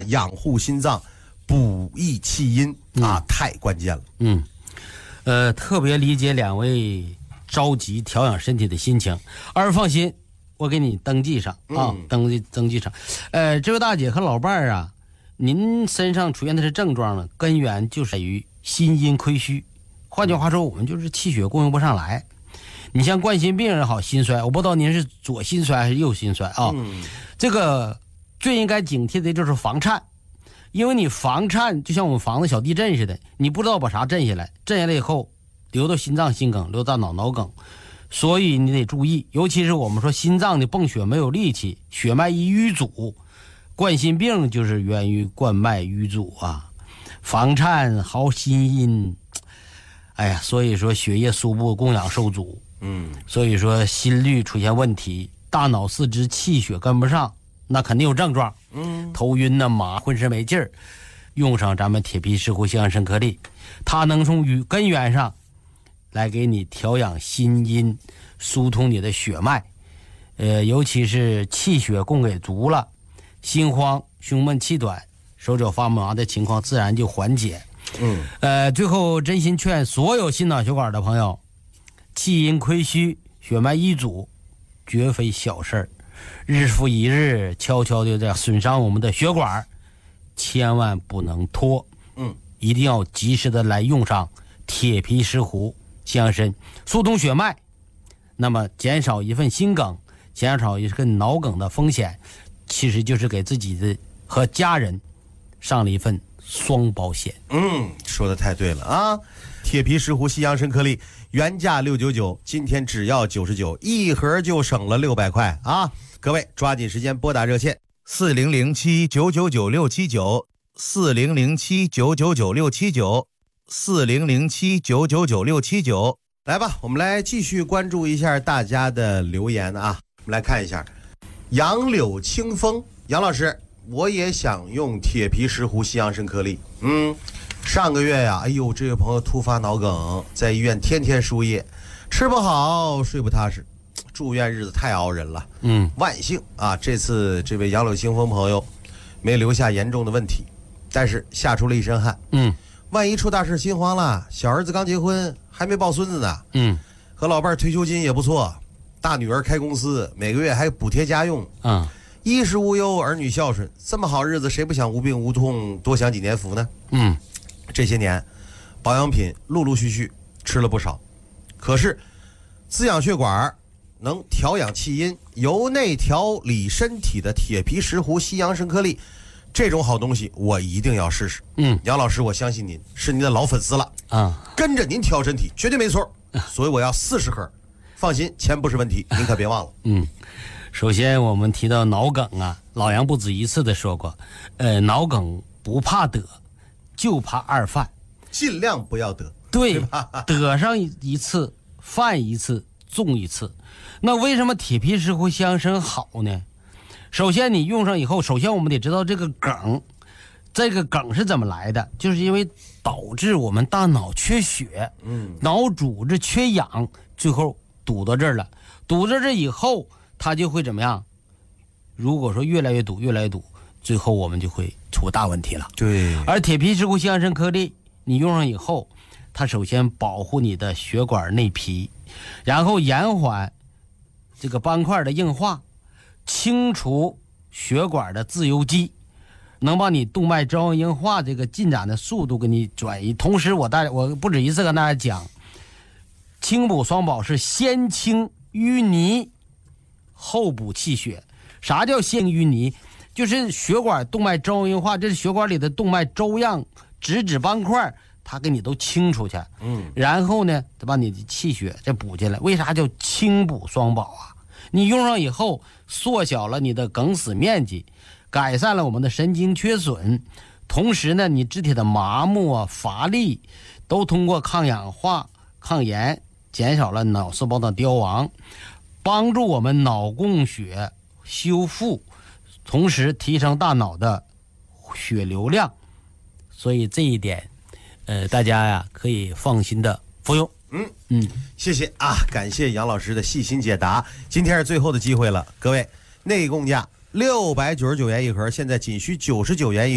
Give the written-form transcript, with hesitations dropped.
养护心脏、补益气阴啊，太关键了。 特别理解两位着急调养身体的心情，二放心，我给你登记上啊，登记上。这位大姐和老伴儿啊，您身上出现的是症状呢，根源就是在于心阴亏虚。换句话说，我们就是气血供应不上来。你像冠心病也好，心衰，我不知道您是左心衰还是右心衰啊？这个最应该警惕的就是房颤，因为你房颤就像我们房子小地震似的，你不知道把啥震下来，震下来以后流到心脏心梗，流到脑梗，所以你得注意，尤其是我们说心脏的泵血没有力气，血脉一淤阻，冠心病就是源于冠脉淤阻啊，房颤耗心阴，哎呀，所以说血液输布供氧受阻，所以说心率出现问题，大脑四肢气血跟不上，那肯定有症状，头晕呐、麻，浑身没劲儿。用上咱们铁皮石斛西洋参颗粒，它能从根源上来给你调养心阴，疏通你的血脉，尤其是气血供给足了，心慌、胸闷、气短、手脚发麻的情况自然就缓解。最后真心劝所有心脑血管的朋友，气阴亏虚、血脉瘀阻，绝非小事儿，日复一日，悄悄的在损伤我们的血管，千万不能拖。一定要及时的来用上铁皮石斛西洋参，疏通血脉，那么减少一份心梗，减少一份脑梗的风险，其实就是给自己的和家人上了一份双保险。 说的太对了啊！铁皮石斛西洋参颗粒原价699，今天只要99，一盒就省了600块啊！各位抓紧时间拨打热线4007-999-679，4007-999-679，4007-999-679。来吧，我们来继续关注一下大家的留言啊！我们来看一下，杨柳清风，杨老师，我也想用铁皮石斛西洋参颗粒。上个月呀，哎呦，这位朋友突发脑梗，在医院天天输液，吃不好，睡不踏实，住院日子太熬人了。万幸啊，这次这位杨柳清风朋友没留下严重的问题，但是吓出了一身汗。万一出大事心慌了，小儿子刚结婚，还没抱孙子呢。和老伴退休金也不错，大女儿开公司，每个月还补贴家用。衣食无忧，儿女孝顺，这么好日子，谁不想无病无痛，多享几年福呢？这些年保养品陆陆续续吃了不少，可是滋养血管、能调养气阴、由内调理身体的铁皮石斛西洋参颗粒，这种好东西我一定要试试。杨老师，我相信您是您的老粉丝了跟着您调身体绝对没错，所以我要40盒，放心，钱不是问题，您可别忘了。 首先我们提到脑梗啊，老杨不止一次的说过，脑梗不怕得，就怕二犯， 尽量不要得。 对，得上一次，犯一次，中一次。那为什么铁皮石斛西洋参好呢？首先你用上以后，首先我们得知道这个梗是怎么来的，就是因为导致我们大脑缺血，脑组织缺氧，最后堵到这儿了。堵到这以后，它就会怎么样？如果说越来越堵，最后我们就会出大问题了。 对。而铁皮石斛西洋参颗粒，你用上以后，它首先保护你的血管内皮，然后延缓这个斑块的硬化，清除血管的自由基，能把你动脉粥样硬化这个进展的速度给你转移。同时我不止一次跟大家讲，清补双保是先清淤泥后补气血。啥叫先淤泥？就是血管动脉粥样硬化，这是血管里的动脉粥样脂斑块，它给你都清出去，然后呢再把你的气血再补进来。为啥叫清补双保啊？你用上以后缩小了你的梗死面积，改善了我们的神经缺损，同时呢你肢体的麻木啊、乏力都通过抗氧化、抗炎减少了脑细胞的凋亡，帮助我们脑供血修复，同时提升大脑的血流量。所以这一点大家呀可以放心的服用。 谢谢啊，感谢杨老师的细心解答。今天是最后的机会了，各位，内供价699元一盒，现在仅需99元一盒。